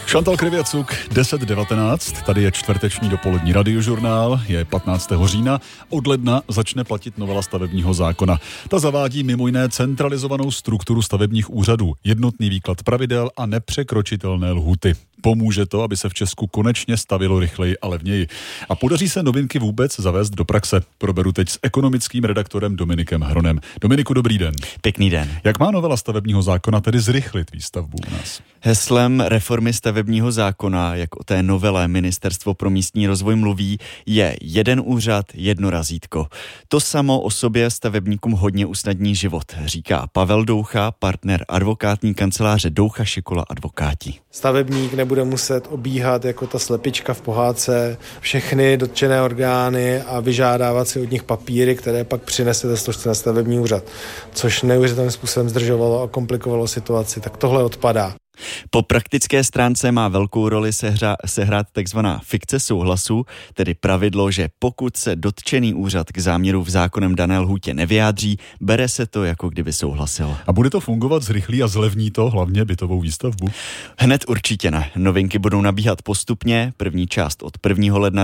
Šantal Kryvěcuk, 10:19, tady je čtvrteční dopolední radiožurnál, je 15. října, od ledna začne platit novela stavebního zákona. Ta zavádí mimo jiné centralizovanou strukturu stavebních úřadů, jednotný výklad pravidel a nepřekročitelné lhůty. Pomůže to, aby se v Česku konečně stavilo rychleji a levněji. A podaří se novinky vůbec zavést do praxe. Proberu teď s ekonomickým redaktorem Dominikem Hronem. Dominiku, dobrý den. Pěkný den. Jak má novela stavebního zákona tedy zrychlit výstavbu u nás? Heslem reformy stavebního zákona, jak o té novele Ministerstvo pro místní rozvoj mluví, je jeden úřad, jedno razítko. To samo o sobě stavebníkům hodně usnadní život, říká Pavel Doucha, partner advokátní kanceláře Doucha Šikola Advokáti. Stavebník nebude muset obíhat jako ta slepička v pohádce všechny dotčené orgány a vyžádávat si od nich papíry, které pak přinese ze složce na stavební úřad, což neuvěřitelným způsobem zdržovalo a komplikovalo situaci. Tak tohle odpadá. Po praktické stránce má velkou roli sehrát takzvaná fikce souhlasu, tedy pravidlo, že pokud se dotčený úřad k záměru v zákonem dané lhůtě nevyjádří, bere se to, jako kdyby souhlasil. A bude to fungovat zrychlí a zlevní to hlavně bytovou výstavbu? Hned určitě ne. Novinky budou nabíhat postupně, první část od 1. ledna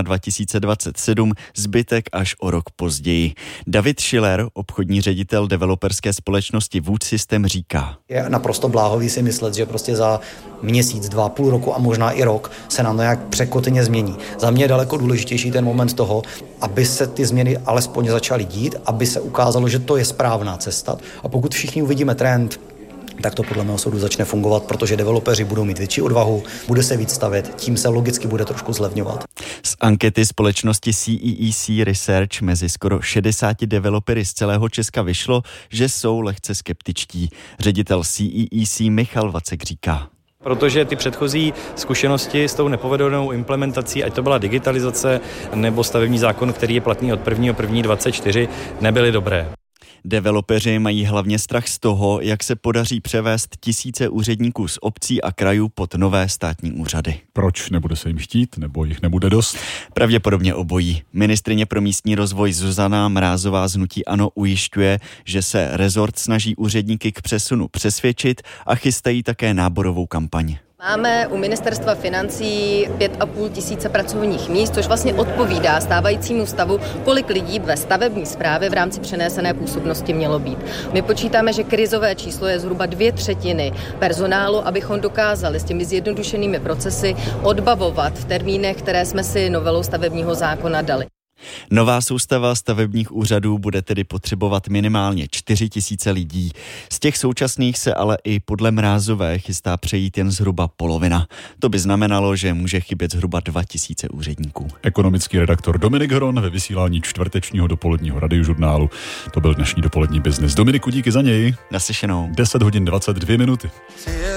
2027, zbytek až o rok později. David Schiller, obchodní ředitel developerské společnosti Wood System, říká: Je naprosto bláhový si myslet, že prostě za měsíc, 2, půl roku a možná i rok se nám to nějak překotně změní. Za mě je daleko důležitější ten moment toho, aby se ty změny alespoň začaly dít, aby se ukázalo, že to je správná cesta. A pokud všichni uvidíme trend, tak to podle mého soudu začne fungovat, protože developeři budou mít větší odvahu, bude se víc stavět, tím se logicky bude trošku zlevňovat. Z ankety společnosti CEEC Research mezi skoro 60 developery z celého Česka vyšlo, že jsou lehce skeptičtí. Ředitel CEEC Michal Vacek říká: Protože ty předchozí zkušenosti s tou nepovedenou implementací, ať to byla digitalizace nebo stavební zákon, který je platný od 1.1.24, nebyly dobré. Developeři mají hlavně strach z toho, jak se podaří převést tisíce úředníků z obcí a krajů pod nové státní úřady. Proč? Nebude se jim chtít, nebo jich nebude dost? Pravděpodobně obojí. Ministryně pro místní rozvoj Zuzana Mrázová z hnutí ANO ujišťuje, že se rezort snaží úředníky k přesunu přesvědčit a chystají také náborovou kampaň. Máme u ministerstva financí 5,5 tisíce pracovních míst, což vlastně odpovídá stávajícímu stavu, kolik lidí ve stavební správě v rámci přenesené působnosti mělo být. My počítáme, že krizové číslo je zhruba 2/3 personálu, abychom dokázali s těmi zjednodušenými procesy odbavovat v termínech, které jsme si novelou stavebního zákona dali. Nová soustava stavebních úřadů bude tedy potřebovat minimálně 4 000 lidí. Z těch současných se ale i podle Mrázové chystá přejít jen zhruba polovina. To by znamenalo, že může chybět zhruba 2 000 úředníků. Ekonomický redaktor Dominik Hron ve vysílání čtvrtečního dopoledního radiožurnálu. To byl dnešní dopolední biznis. Dominiku, díky za něj. Naslyšenou. 10:22.